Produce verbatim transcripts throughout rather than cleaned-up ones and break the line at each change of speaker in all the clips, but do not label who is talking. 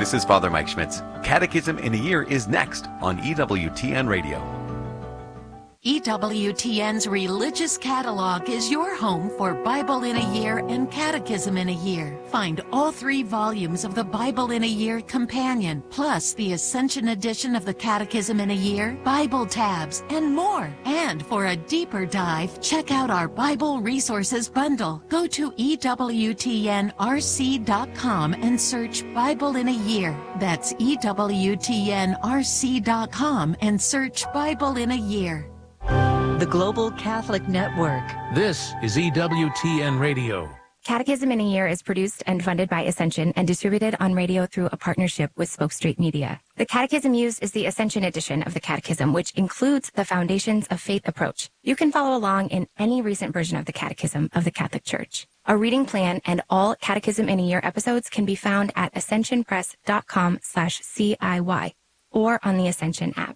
This is Father Mike Schmitz. Catechism in a Year is next on E W T N Radio.
E W T N's Religious Catalog is your home for Bible in a Year and Catechism in a Year. Find all three volumes of the Bible in a Year Companion, plus the Ascension edition of the Catechism in a Year, Bible tabs, and more. And for a deeper dive, check out our Bible Resources Bundle. Go to E W T N R C dot com and search Bible in a Year. That's E W T N R C dot com and search Bible in a Year.
The Global Catholic Network.
This is E W T N Radio.
Catechism in a Year is produced and funded by Ascension and distributed on radio through a partnership with Spoke Street Media. The Catechism used is the Ascension edition of the Catechism, which includes the Foundations of Faith approach. You can follow along in any recent version of the Catechism of the Catholic Church. A reading plan and all Catechism in a Year episodes can be found at ascension press dot com slash C I Y or on the Ascension app.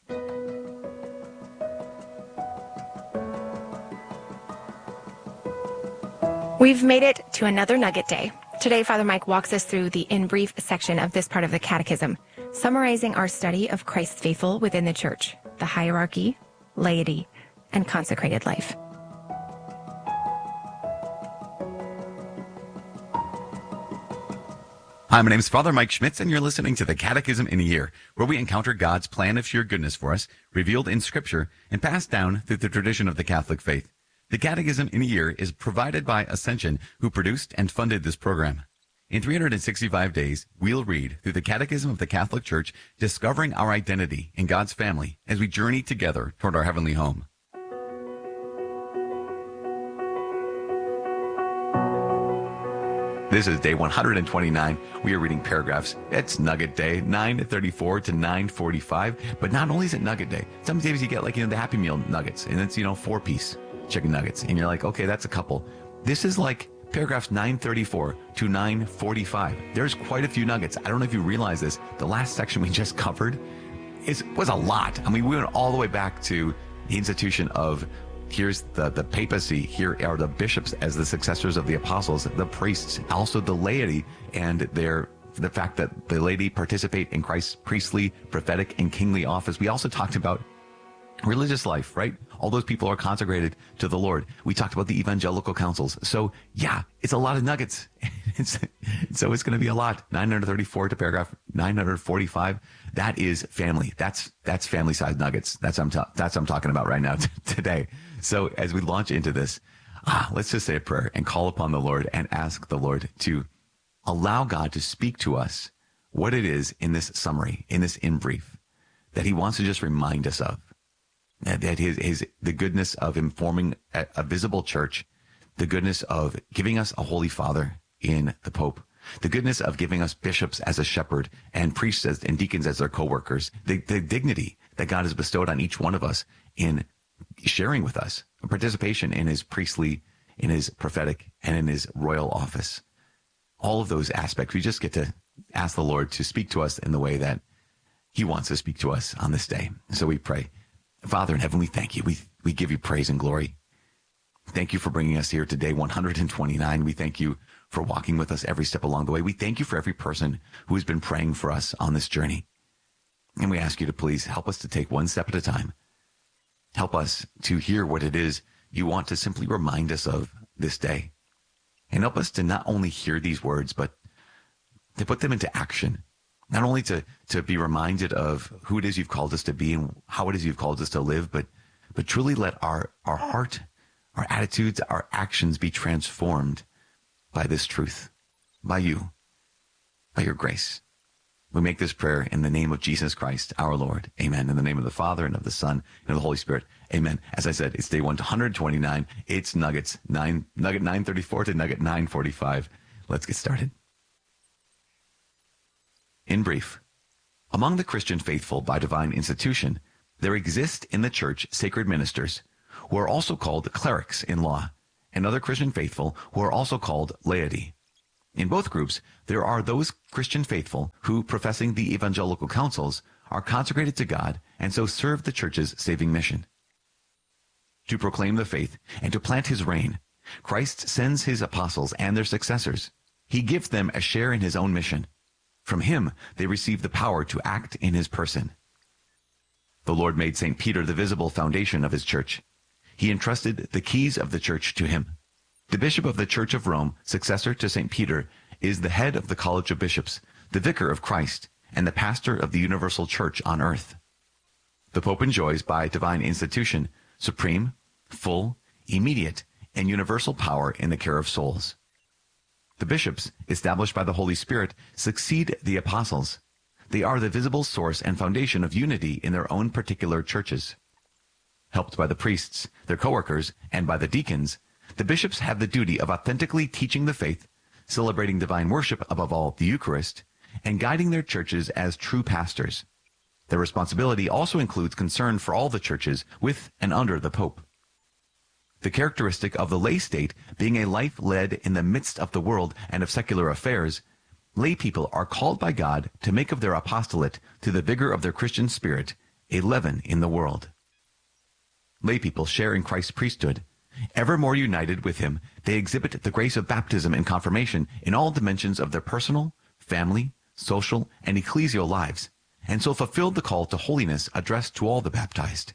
We've made it to another Nugget Day. Today, Father Mike walks us through the in brief section of this part of the Catechism, summarizing our study of Christ's faithful within the Church, the hierarchy, laity, and consecrated life.
Hi, my name is Father Mike Schmitz, and you're listening to the Catechism in a Year, where we encounter God's plan of sheer goodness for us, revealed in Scripture, and passed down through the tradition of the Catholic faith. The Catechism in a Year is provided by Ascension, who produced and funded this program. In three hundred sixty-five days, we'll read through the Catechism of the Catholic Church, discovering our identity in God's family as we journey together toward our heavenly home. This is day one hundred twenty-nine. We are reading paragraphs. It's Nugget Day, nine thirty-four to nine forty-five. But not only is it Nugget Day, some days you get like, you know, the Happy Meal nuggets, and it's, you know, four piece chicken nuggets, and you're like, okay, that's a couple. This is like paragraphs nine thirty-four to nine forty-five. There's quite a few nuggets. I don't know if you realize this. The last section we just covered is was a lot. I mean, we went all the way back to the institution of here's the, the papacy, here are the bishops as the successors of the apostles, the priests, also the laity, and their the fact that the laity participate in Christ's priestly, prophetic, and kingly office. We also talked about religious life, right? All those people are consecrated to the Lord. We talked about the evangelical councils. So yeah, it's a lot of nuggets. it's, so it's going to be a lot. nine thirty-four to paragraph nine forty-five. That is family. That's, that's family size nuggets. That's, I'm, ta- that's what I'm talking about right now t- today. So as we launch into this, ah, let's just say a prayer and call upon the Lord and ask the Lord to allow God to speak to us what it is in this summary, in this in brief, that he wants to just remind us of. That his, his, the goodness of him forming a, a visible church, the goodness of giving us a Holy Father in the Pope, the goodness of giving us bishops as a shepherd and priests as, and deacons as their co-workers, the, the dignity that God has bestowed on each one of us in sharing with us, a participation in his priestly, in his prophetic, and in his royal office. All of those aspects, we just get to ask the Lord to speak to us in the way that he wants to speak to us on this day. So we pray. Father in heaven, we thank you. We we give you praise and glory. Thank you for bringing us here today, one hundred twenty-nine. We thank you for walking with us every step along the way. We thank you for every person who has been praying for us on this journey. And we ask you to please help us to take one step at a time. Help us to hear what it is you want to simply remind us of this day. And help us to not only hear these words, but to put them into action. Not only to, to be reminded of who it is you've called us to be and how it is you've called us to live, but, but truly let our, our heart, our attitudes, our actions be transformed by this truth, by you, by your grace. We make this prayer in the name of Jesus Christ, our Lord. Amen. In the name of the Father and of the Son and of the Holy Spirit. Amen. As I said, it's day one hundred twenty-nine. It's nuggets, nine, nugget nine thirty-four to nugget nine forty-five. Let's get started. In brief, among the Christian faithful by divine institution, there exist in the church sacred ministers, who are also called clerics in law, and other Christian faithful who are also called laity. In both groups, there are those Christian faithful who, professing the evangelical counsels, are consecrated to God and so serve the church's saving mission. To proclaim the faith and to plant his reign, Christ sends his apostles and their successors. He gives them a share in his own mission. From him, they receive the power to act in his person. The Lord made Saint Peter the visible foundation of his church. He entrusted the keys of the church to him. The bishop of the Church of Rome, successor to Saint Peter, is the head of the College of Bishops, the vicar of Christ, and the pastor of the universal church on earth. The Pope enjoys, by divine institution, supreme, full, immediate, and universal power in the care of souls. The bishops, established by the Holy Spirit, succeed the apostles. They are the visible source and foundation of unity in their own particular churches. Helped by the priests, their co-workers, and by the deacons, the bishops have the duty of authentically teaching the faith, celebrating divine worship, above all the Eucharist, and guiding their churches as true pastors. Their responsibility also includes concern for all the churches with and under the Pope. The characteristic of the lay state being a life led in the midst of the world and of secular affairs, lay people are called by God to make of their apostolate, to the vigor of their Christian spirit, a leaven in the world. Lay people share in Christ's priesthood. Ever more united with him, they exhibit the grace of baptism and confirmation in all dimensions of their personal, family, social, and ecclesial lives, and so fulfill the call to holiness addressed to all the baptized.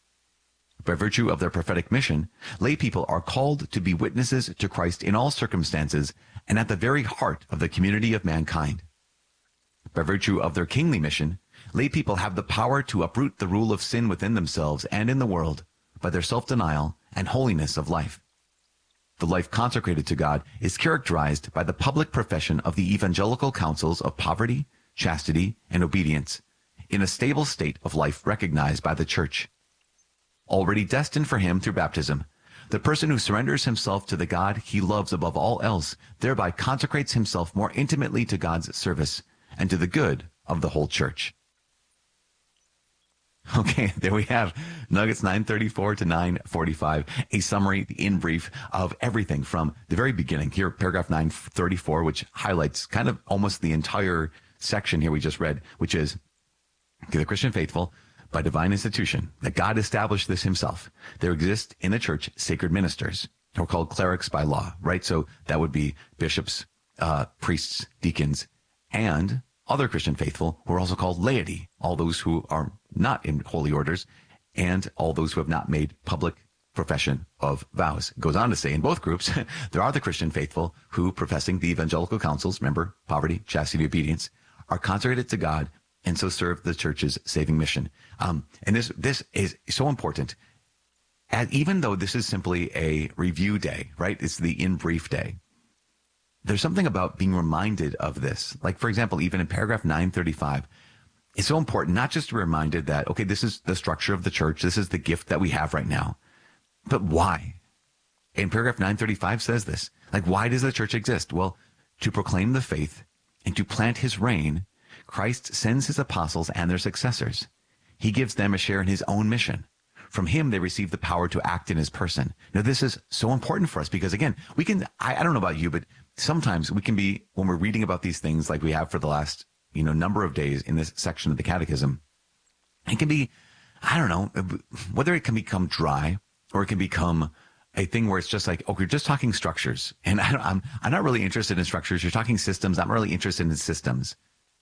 By virtue of their prophetic mission, lay people are called to be witnesses to Christ in all circumstances and at the very heart of the community of mankind. By virtue of their kingly mission, lay people have the power to uproot the rule of sin within themselves and in the world by their self-denial and holiness of life. The life consecrated to God is characterized by the public profession of the evangelical counsels of poverty, chastity, and obedience, in a stable state of life recognized by the Church. Already destined for him through baptism, the person who surrenders himself to the God he loves above all else thereby consecrates himself more intimately to God's service and to the good of the whole Church. Okay, there we have Nuggets nine thirty-four to nine forty-five, a summary in brief of everything from the very beginning. Here, paragraph nine thirty-four, which highlights kind of almost the entire section here we just read, which is, okay, the Christian faithful, by divine institution, that God established this himself. There exist in the church sacred ministers, who are called clerics by law, right? So that would be bishops, uh, priests, deacons, and other Christian faithful who are also called laity, all those who are not in holy orders, and all those who have not made public profession of vows. It goes on to say in both groups, there are the Christian faithful who, professing the evangelical counsels, remember, poverty, chastity, obedience, are consecrated to God and so serve the church's saving mission. Um, and this this is so important. And even though this is simply a review day, right? It's the in brief day. There's something about being reminded of this. Like, for example, even in paragraph nine thirty-five, it's so important not just to be reminded that, okay, this is the structure of the church. This is the gift that we have right now. But why? And paragraph nine thirty-five says this. Like, why does the church exist? Well, to proclaim the faith and to plant his reign, Christ sends his apostles and their successors. He gives them a share in his own mission. From him, they receive the power to act in his person. Now, this is so important for us because, again, we can, I, I don't know about you, but sometimes we can be, when we're reading about these things like we have for the last, you know, number of days in this section of the Catechism, it can be, I don't know, whether it can become dry or it can become a thing where it's just like, oh, you're just talking structures. And I don't, I'm, I'm not really interested in structures. You're talking systems. I'm really interested in systems.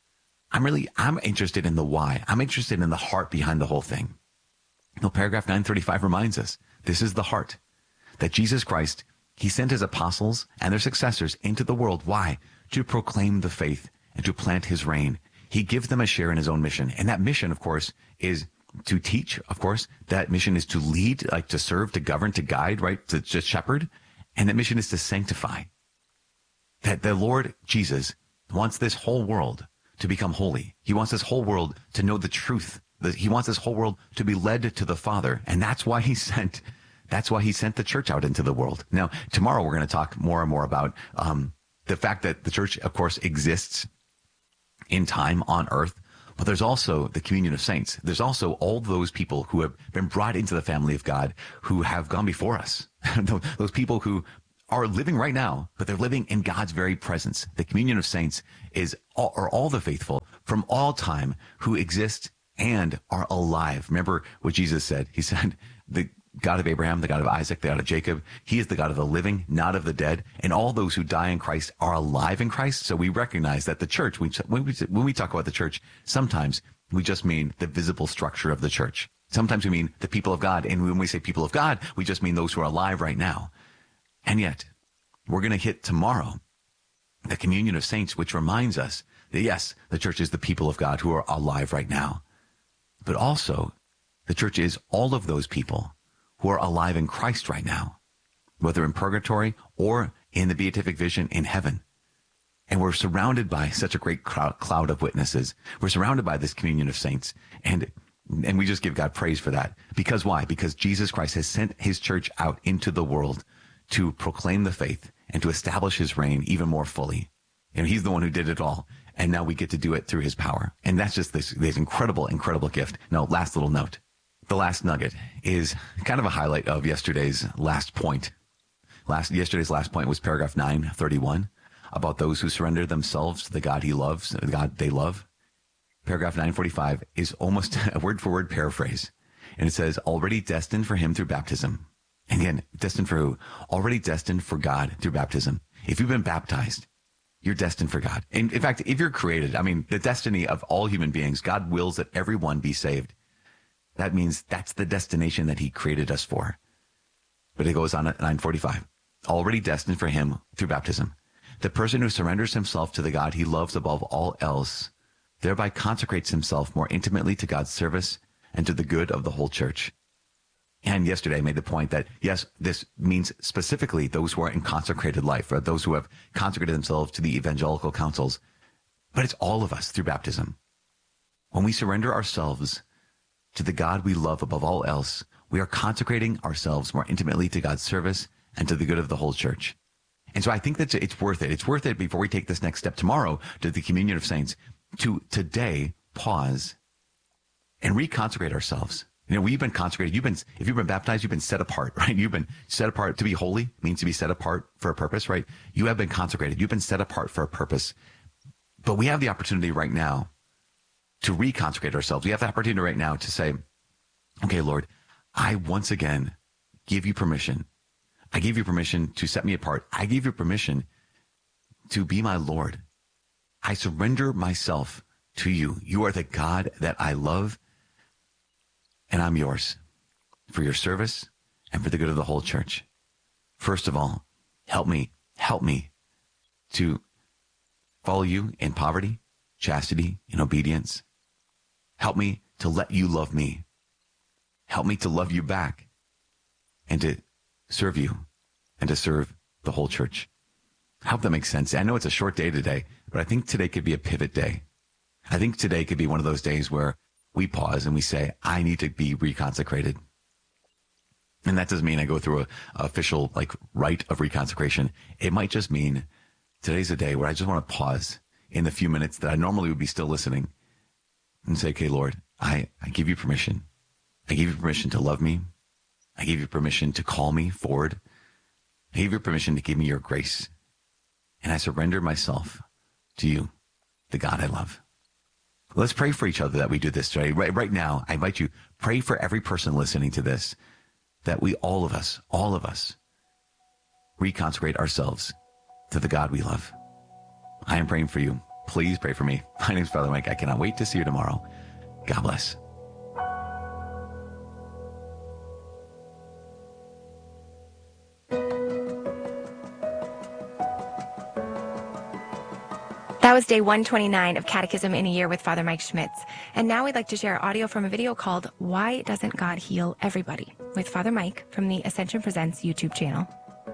I'm really, I'm interested in the why. I'm interested in the heart behind the whole thing. Well, paragraph nine thirty-five reminds us, this is the heart, that Jesus Christ, he sent his apostles and their successors into the world. Why? To proclaim the faith and to plant his reign. He gives them a share in his own mission. And that mission, of course, is to teach, of course. That mission is to lead, like to serve, to govern, to guide, right? To just shepherd. And that mission is to sanctify. That the Lord Jesus wants this whole world to become holy. He wants this whole world to know the truth. He wants this whole world to be led to the Father. And that's why he sent, that's why he sent the church out into the world. Now, tomorrow we're going to talk more and more about um, the fact that the church, of course, exists in time on earth. But there's also the communion of saints. There's also all those people who have been brought into the family of God who have gone before us. Those people who are living right now, but they're living in God's very presence. The communion of saints is all, are all the faithful from all time who exist and are alive. Remember what Jesus said. He said, the, God of Abraham, the God of Isaac, the God of Jacob. He is the God of the living, not of the dead. And all those who die in Christ are alive in Christ. So we recognize that the church, when we, when we talk about the church, sometimes we just mean the visible structure of the church. Sometimes we mean the people of God. And when we say people of God, we just mean those who are alive right now. And yet, we're going to hit tomorrow the communion of saints, which reminds us that, yes, the church is the people of God who are alive right now. But also, the church is all of those people who are alive in Christ right now, whether in purgatory or in the beatific vision in heaven. And we're surrounded by such a great cloud of witnesses. We're surrounded by this communion of saints. And and we just give God praise for that. Because why? Because Jesus Christ has sent his church out into the world to proclaim the faith and to establish his reign even more fully. And he's the one who did it all. And now we get to do it through his power. And that's just this, this incredible, incredible gift. Now, last little note. The last nugget is kind of a highlight of yesterday's last point. Last Yesterday's last point was paragraph nine thirty-one about those who surrender themselves to the God he loves, the God they love. Paragraph nine forty-five is almost a word-for-word paraphrase. And it says, already destined for him through baptism. And again, destined for who? Already destined for God through baptism. If you've been baptized, you're destined for God. And in fact, if you're created, I mean, the destiny of all human beings, God wills that everyone be saved. That means that's the destination that he created us for. But it goes on at nine forty-five. Already destined for him through baptism. The person who surrenders himself to the God he loves above all else thereby consecrates himself more intimately to God's service and to the good of the whole church. And yesterday I made the point that, yes, this means specifically those who are in consecrated life, or those who have consecrated themselves to the evangelical councils. But it's all of us through baptism. When we surrender ourselves to the God we love above all else, we are consecrating ourselves more intimately to God's service and to the good of the whole church. And so I think that it's worth it. It's worth it before we take this next step tomorrow to the communion of saints to today pause and reconsecrate ourselves. You know, we've been consecrated. You've been, if you've been baptized, you've been set apart, right? You've been set apart. To be holy means to be set apart for a purpose, right? You have been consecrated. You've been set apart for a purpose. But we have the opportunity right now to reconsecrate ourselves. We have the opportunity right now to say, okay, Lord, I once again give you permission. I give you permission to set me apart. I give you permission to be my Lord. I surrender myself to you. You are the God that I love, and I'm yours for your service and for the good of the whole church. First of all, help me, help me to follow you in poverty, chastity, and obedience. Help me to let you love me. Help me to love you back and to serve you and to serve the whole church. I hope that makes sense. I know it's a short day today, but I think today could be a pivot day. I think today could be one of those days where we pause and we say, I need to be reconsecrated. And that doesn't mean I go through a, a official like rite of reconsecration. It might just mean today's a day where I just want to pause in the few minutes that I normally would be still listening and say, okay, Lord, I, I give you permission. I give you permission to love me. I give you permission to call me forward. I give you permission to give me your grace. And I surrender myself to you, the God I love. Let's pray for each other that we do this today. Right, right now, I invite you, pray for every person listening to this, that we, all of us, all of us, reconsecrate ourselves to the God we love. I am praying for you. Please pray for me. My name is Father Mike. I cannot wait to see you tomorrow. God bless.
That was day one twenty-nine of Catechism in a Year with Father Mike Schmitz. And now we'd like to share audio from a video called Why Doesn't God Heal Everybody? With Father Mike from the Ascension Presents YouTube channel.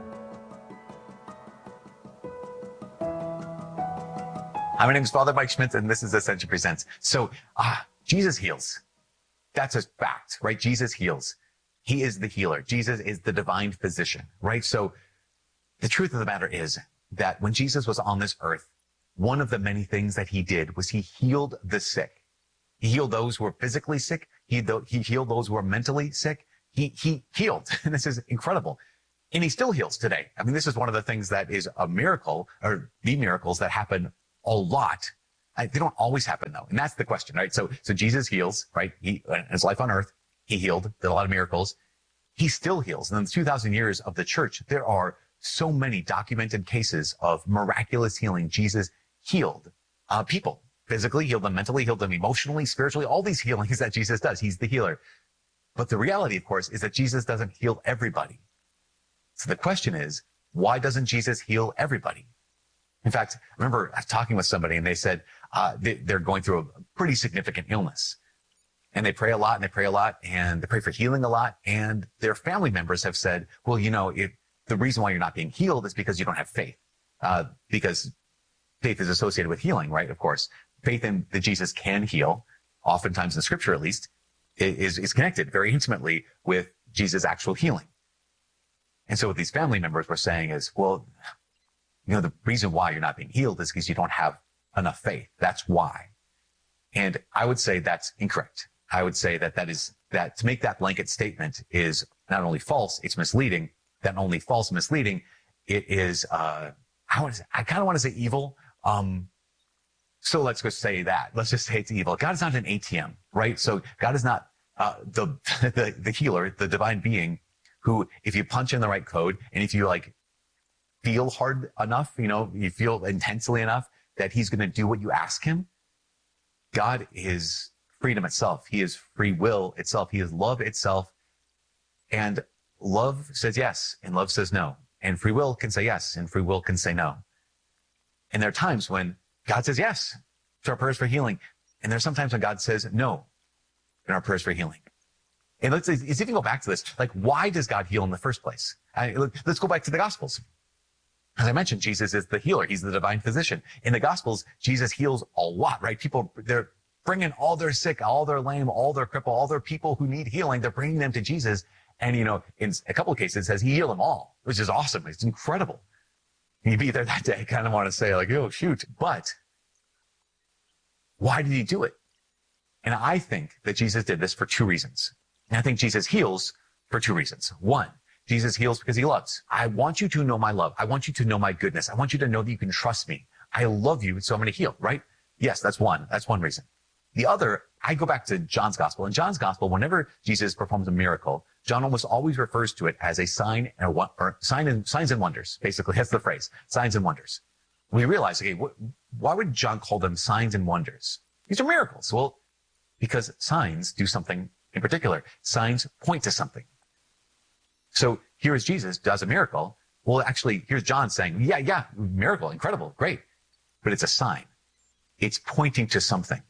Hi, my name is Father Mike Schmitz, and this is Ascension Presents. So, ah, Jesus heals. That's a fact, right? Jesus heals. He is the healer. Jesus is the divine physician, right? So the truth of the matter is that when Jesus was on this earth, one of the many things that he did was he healed the sick. He healed those who were physically sick. He, he healed those who were mentally sick. He, he healed. And this is incredible. And he still heals today. I mean, this is one of the things that is a miracle, or the miracles that happen a lot. I, they don't always happen though. And that's the question, right? So, so Jesus heals, right? He, in his life on earth, he healed, did a lot of miracles.
he still heals. And in the two thousand years of the church, there are so many documented cases of miraculous healing. Jesus healed uh, people, physically healed them, mentally healed them, emotionally, spiritually, all these healings that Jesus does. He's the healer. But the reality, of course, is that Jesus doesn't heal everybody. So the question is, why doesn't Jesus heal everybody? In fact, I remember talking with somebody and they said uh, they, they're going through a pretty significant illness. And they pray a lot and they pray a lot and they pray for healing a lot. And their family members have said, well, you know, if the reason why you're not being healed is because you don't have faith, uh, because faith is associated with healing, right? Of course, faith in that Jesus can heal, oftentimes in the scripture at least, is, is connected very intimately with Jesus' actual healing. And so what these family members were saying is, well, you know, the reason why you're not being healed is because you don't have enough faith. That's why. And I would say that's incorrect. I would say that that is, that to make that blanket statement is not only false, it's misleading. Not only false and misleading, it is, uh, I want to say, I kind of want to say evil. Um, so let's just say that. Let's just say it's evil. God is not an A T M, right? So God is not, uh, the, the, the healer, the divine being who, if you punch in the right code and if you like feel hard enough, you know, you feel intensely enough that he's going to do what you ask him. God is freedom itself. He is free will itself. He is love itself. And love says yes, and love says no. And free will can say yes, and free will can say no. And there are times when God says yes to our prayers for healing. And there's sometimes when God says no in our prayers for healing. And let's, let's even go back to this. Like, why does God heal in the first place? I, let's go back to the Gospels. As I mentioned, Jesus is the healer. He's the divine physician. In the Gospels, Jesus heals a lot, right? People, they're bringing all their sick, all their lame, all their cripple, all their people who need healing. They're bringing them to Jesus. And, you know, in a couple of cases, it says he healed them all, which is awesome. It's incredible. You'd be there that day. Kind of want to say like, oh, shoot. But why did he do it? And I think that Jesus did this for two reasons. And I think Jesus heals for two reasons. One, Jesus heals because he loves. I want you to know my love. I want you to know my goodness. I want you to know that you can trust me. I love you, so I'm going to heal, right? Yes, that's one. That's one reason. The other, I go back to John's gospel. In John's gospel, whenever Jesus performs a miracle, John almost always refers to it as a sign and a, or sign and signs and wonders. Basically, that's the phrase, signs and wonders. We realize, okay, wh- why would John call them signs and wonders? These are miracles. Well, because signs do something in particular. Signs point to something. So here is Jesus does a miracle. Well, actually, here's John saying, yeah, yeah, miracle, incredible, great. But it's a sign. It's pointing to something.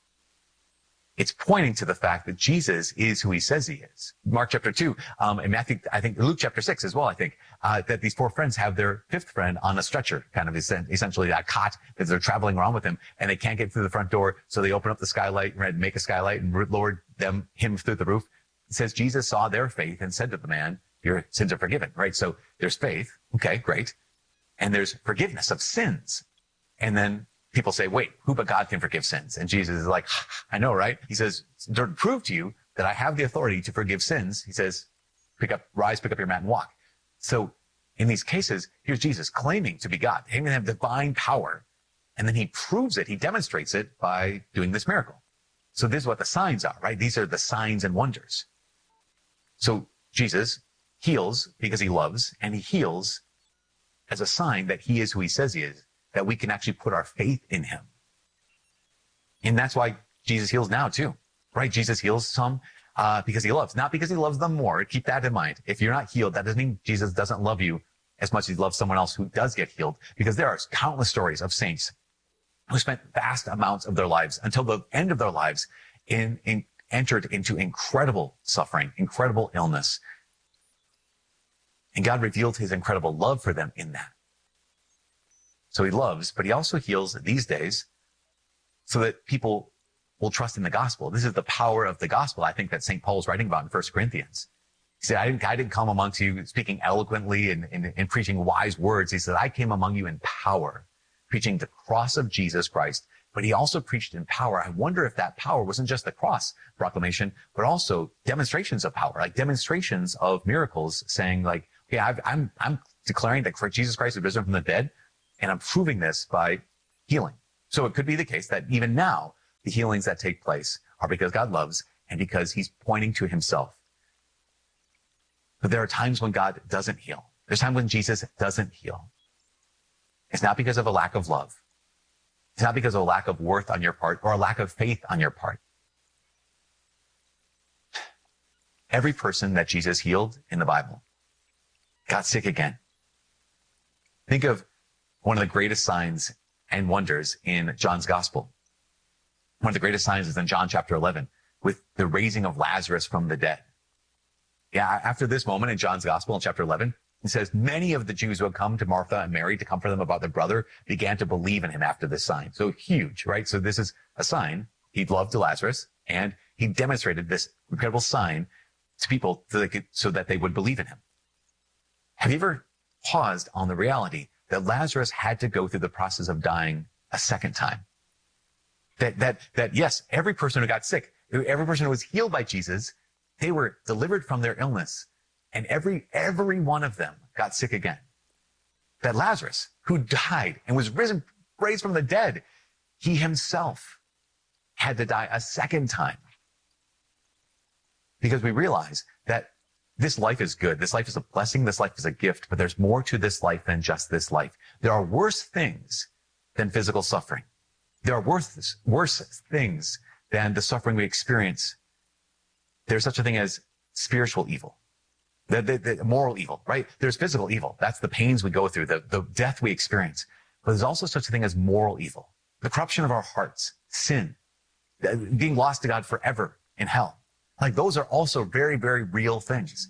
It's pointing to the fact that Jesus is who he says he is. Mark chapter two, um, and Matthew, I think Luke chapter six as well, I think, uh, that these four friends have their fifth friend on a stretcher, kind of essentially that cot because they're traveling around with him and they can't get through the front door. So they open up the skylight, right, make a skylight and lower them, him through the roof. It says Jesus saw their faith and said to the man, your sins are forgiven, right? So there's faith. Okay, great. And there's forgiveness of sins. And then people say, wait, who but God can forgive sins? And Jesus is like, I know, right? He says, to prove to you that I have the authority to forgive sins, he says, pick up, rise, pick up your mat and walk. So in these cases, here's Jesus claiming to be God, claiming to have divine power. And then he proves it. He demonstrates it by doing this miracle. So this is what the signs are, right? These are the signs and wonders. So Jesus heals because he loves, and he heals as a sign that he is who he says he is, that we can actually put our faith in him. And that's why Jesus heals now too, right? Jesus heals some uh, because he loves, not because he loves them more. Keep that in mind. If you're not healed, that doesn't mean Jesus doesn't love you as much as he loves someone else who does get healed, because there are countless stories of saints who spent vast amounts of their lives until the end of their lives in, in entered into incredible suffering, incredible illness. And God revealed his incredible love for them in that. So he loves, but he also heals these days so that people will trust in the gospel. This is the power of the gospel, I think, that Saint Paul's writing about in First Corinthians. He said, I didn't, I didn't come amongst you speaking eloquently and, and, and preaching wise words. He said, I came among you in power, preaching the cross of Jesus Christ. But he also preached in power. I wonder if that power wasn't just the cross proclamation, but also demonstrations of power, like demonstrations of miracles, saying like, okay, I've, I'm, I'm declaring that Jesus Christ is risen from the dead, and I'm proving this by healing. So it could be the case that even now, the healings that take place are because God loves and because he's pointing to himself. But there are times when God doesn't heal. There's times when Jesus doesn't heal. It's not because of a lack of love. It's not because of a lack of worth on your part or a lack of faith on your part. Every person that Jesus healed in the Bible got sick again. Think of one of the greatest signs and wonders in John's gospel. One of the greatest signs is in John chapter eleven with the raising of Lazarus from the dead. Yeah, after this moment in John's gospel in chapter eleven, it says, many of the Jews who had come to Martha and Mary to comfort them about their brother began to believe in him after this sign. So huge, right? So this is a sign. He loved Lazarus and he demonstrated this incredible sign to people so, they could, so that they would believe in him. Have you ever paused on the reality that Lazarus had to go through the process of dying a second time? That, that, that yes, every person who got sick, every person who was healed by Jesus, they were delivered from their illness. And every, every one of them got sick again. That Lazarus, who died and was risen, raised from the dead, he himself had to die a second time. Because we realize that this life is good. This life is a blessing. This life is a gift, but there's more to this life than just this life. There are worse things than physical suffering. There are worse, worse things than the suffering we experience. There's such a thing as spiritual evil, the, the, the moral evil, right? There's physical evil. That's the pains we go through, the, the death we experience. But there's also such a thing as moral evil, the corruption of our hearts, sin, being lost to God forever in hell. Like those are also very, very real things.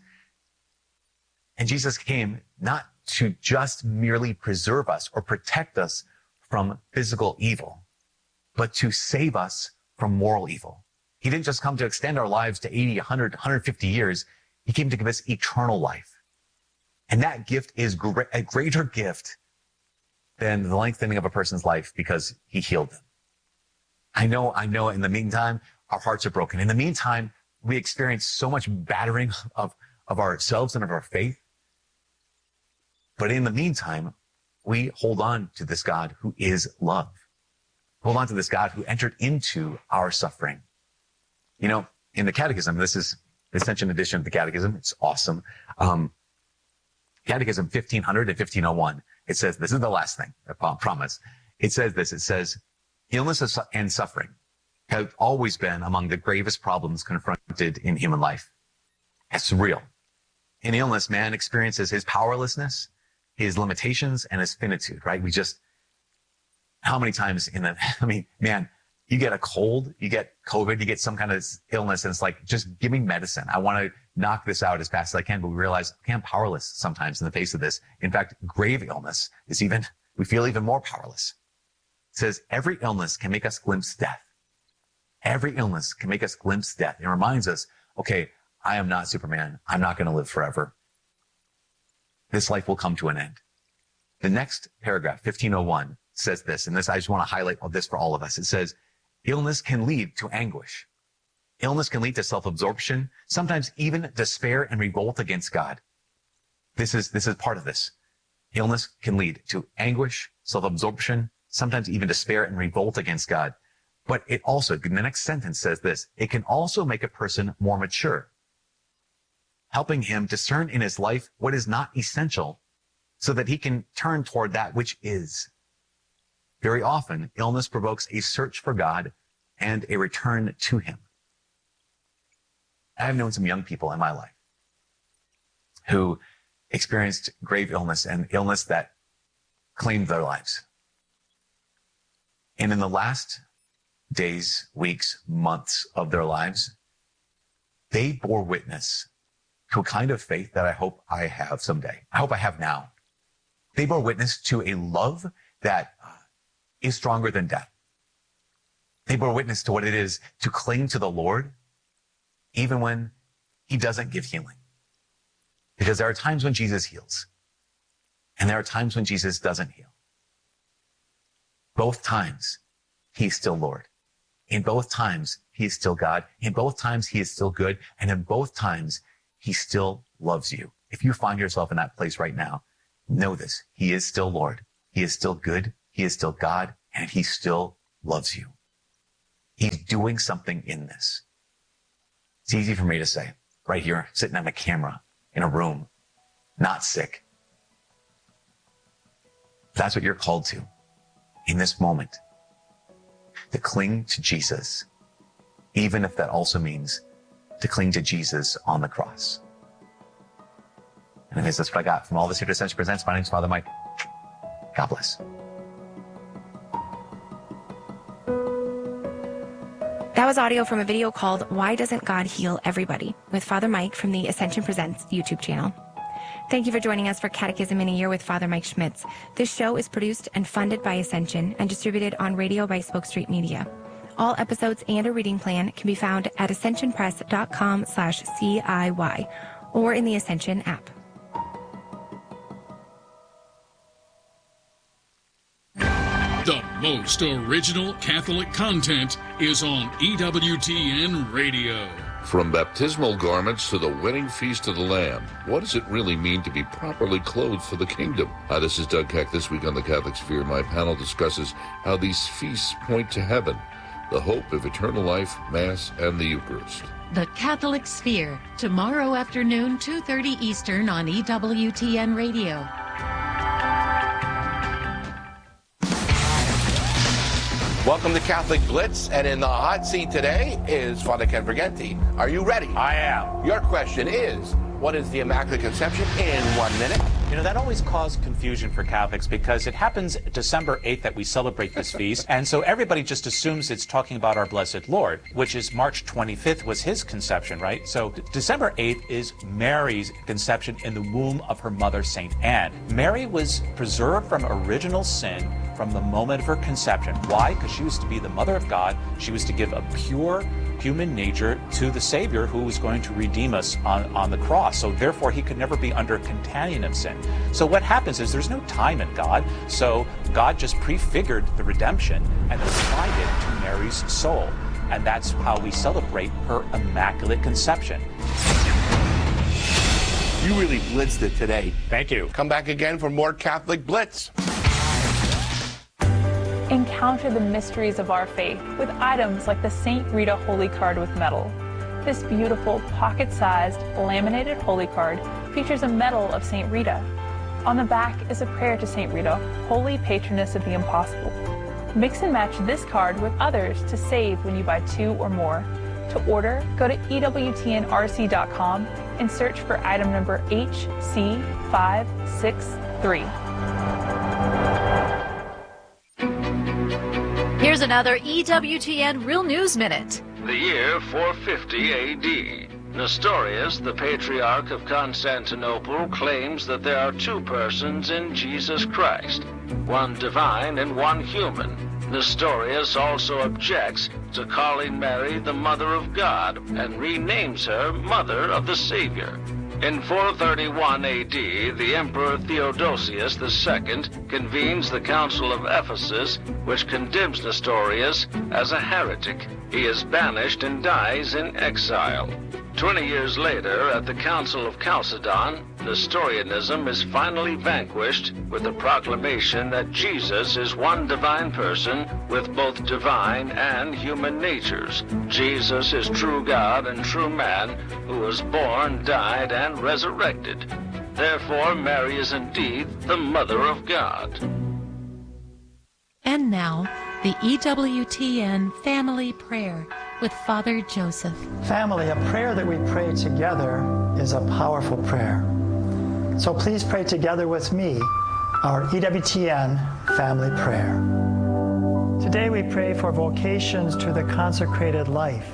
And Jesus came not to just merely preserve us or protect us from physical evil, but to save us from moral evil. He didn't just come to extend our lives to eighty, one hundred, one hundred fifty years. He came to give us eternal life. And that gift is gre- a greater gift than the lengthening of a person's life because he healed them. I know, I know in the meantime, our hearts are broken. In the meantime, we experience so much battering of, of ourselves and of our faith. But in the meantime, we hold on to this God who is love. Hold on to this God who entered into our suffering. You know, in the Catechism, this is the Ascension edition of the Catechism. It's awesome. Um, Catechism fifteen hundred and fifteen oh one. It says, this is the last thing, I promise. It says this, it says, illness and suffering have always been among the gravest problems confronted in human life. It's real. In illness, man experiences his powerlessness, his limitations, and his finitude, right? We just, how many times in the, I mean, man, you get a cold, you get COVID, you get some kind of illness, and it's like, just give me medicine. I want to knock this out as fast as I can, but we realize, okay, I'm powerless sometimes in the face of this. In fact, grave illness is even, we feel even more powerless. It says, every illness can make us glimpse death. Every illness can make us glimpse death. It reminds us, okay, I am not Superman. I'm not going to live forever. This life will come to an end. The next paragraph, fifteen oh one, says this, and this, I just want to highlight this for all of us. It says, illness can lead to anguish. Illness can lead to self-absorption, sometimes even despair and revolt against God. This is, this is part of this. Illness can lead to anguish, self-absorption, sometimes even despair and revolt against God. But it also, the next sentence says this, it can also make a person more mature, helping him discern in his life what is not essential so that he can turn toward that which is. Very often, illness provokes a search for God and a return to him. I have known some young people in my life who experienced grave illness and illness that claimed their lives. And in the last days, weeks, months of their lives, they bore witness to a kind of faith that I hope I have someday. I hope I have now. They bore witness to a love that is stronger than death. They bore witness to what it is to cling to the Lord, even when he doesn't give healing. Because there are times when Jesus heals, and there are times when Jesus doesn't heal. Both times, he's still Lord. In both times, he is still God. In both times, he is still good. And in both times, he still loves you. If you find yourself in that place right now, know this. He is still Lord. He is still good. He is still God. And he still loves you. He's doing something in this. It's easy for me to say right here, sitting on a camera in a room, not sick. That's what you're called to in this moment, to cling to Jesus, even if that also means to cling to Jesus on the cross. And anyways, that's what I got from all this here to Ascension Presents. My name's Father Mike. God bless.
That was audio from a video called Why Doesn't God Heal Everybody? With Father Mike from the Ascension Presents YouTube channel. Thank you for joining us for Catechism in a Year with Father Mike Schmitz. This show is produced and funded by Ascension and distributed on radio by Spoke Street Media. All episodes and a reading plan can be found at ascensionpress.com slash CIY or in the Ascension app.
The most original Catholic content is on E W T N Radio.
From baptismal garments to the wedding feast of the Lamb, what does it really mean to be properly clothed for the kingdom? Hi, this is Doug Keck. This week on the Catholic Sphere, my panel discusses how these feasts point to heaven, the hope of eternal life, Mass, and the Eucharist.
The Catholic Sphere, tomorrow afternoon, two thirty Eastern on E W T N Radio.
Welcome to Catholic Blitz, and in the hot seat today is Father Ken Briganti. Are you ready?
I am.
Your question is, what is the Immaculate Conception in one minute?
You know, that always caused confusion for Catholics because it happens December eighth that we celebrate this feast, and so everybody just assumes it's talking about our Blessed Lord, which is March twenty-fifth was his conception, right? So December eighth is Mary's conception in the womb of her mother, Saint Anne. Mary was preserved from original sin from the moment of her conception. Why? Because she was to be the mother of God. She was to give a pure human nature to the Savior who was going to redeem us on, on the cross. So therefore, he could never be under contagion of sin. So what happens is there's no time in God. So God just prefigured the redemption and applied it to Mary's soul. And that's how we celebrate her Immaculate Conception.
You really blitzed it today.
Thank you.
Come back again for more Catholic Blitz.
Encounter the mysteries of our faith with items like the Saint Rita Holy Card with medal. This beautiful pocket-sized laminated holy card features a medal of Saint Rita. On the back is a prayer to Saint Rita, holy patroness of the impossible. Mix and match this card with others to save when you buy two or more. To order, go to E W T N R C dot com and search for item number H C five six three.
Here's another E W T N Real News Minute.
The year four fifty A D. Nestorius, the Patriarch of Constantinople, claims that there are two persons in Jesus Christ, one divine and one human. Nestorius also objects to calling Mary the Mother of God and renames her Mother of the Savior. In four thirty-one A D, the Emperor Theodosius the Second convenes the Council of Ephesus, which condemns Nestorius as a heretic. He is banished and dies in exile. Twenty years later, at the Council of Chalcedon, Nestorianism is finally vanquished with the proclamation that Jesus is one divine person with both divine and human natures. Jesus is true God and true man who was born, died, and resurrected. Therefore, Mary is indeed the Mother of God.
And now, the E W T N Family Prayer with Father Joseph.
Family, a prayer that we pray together is a powerful prayer. So please pray together with me our E W T N Family Prayer. Today we pray for vocations to the consecrated life.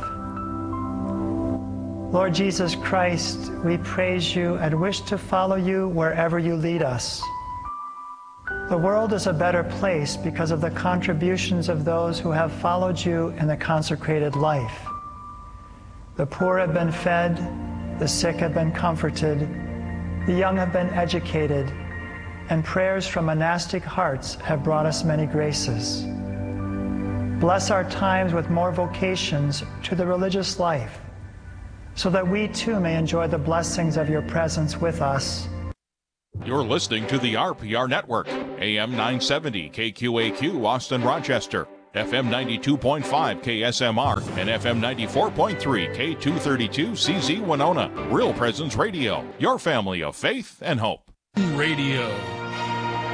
Lord Jesus Christ, we praise you and wish to follow you wherever you lead us. The world is a better place because of the contributions of those who have followed you in the consecrated life. The poor have been fed, the sick have been comforted, the young have been educated, and prayers from monastic hearts have brought us many graces. Bless our times with more vocations to the religious life, so that we too may enjoy the blessings of your presence with us.
You're listening to the R P R Network, A M nine seventy K Q A Q, Austin, Rochester. F M ninety-two point five K S M R and F M ninety-four point three K two thirty-two C Z Winona. Real Presence Radio, your family of faith and hope.
Radio.